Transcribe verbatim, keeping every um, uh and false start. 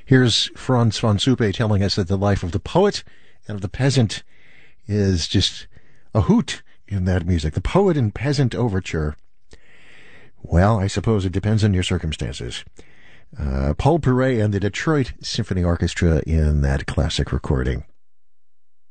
Here's Frans van Suppe telling us that the life of the poet and of the peasant is just a hoot in that music. The Poet and Peasant Overture. Well, I suppose it depends on your circumstances. Uh, Paul Perret and the Detroit Symphony Orchestra in that classic recording.